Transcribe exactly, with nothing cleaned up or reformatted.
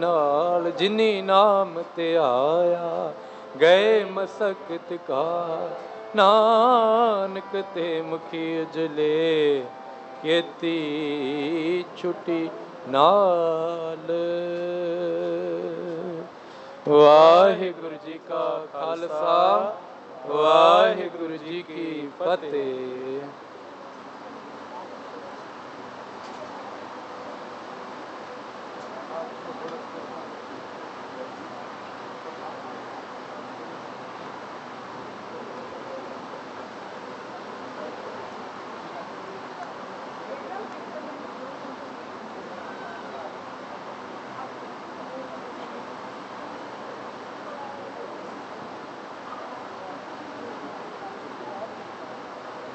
नाल जिनी नाम ते आया गए मसकत का नानक ते मुखी उजले केती छुटी नाल। वाहिगुरु जी का खालसा वाहिगुरु जी की फतेह।